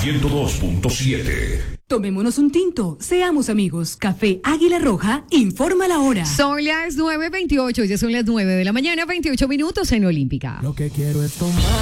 102.7. Tomémonos un tinto, seamos amigos. Café Águila Roja informa la hora. Son las 9:28, ya son las 9 de la mañana, 28 minutos en Olímpica. Lo que quiero es tomar.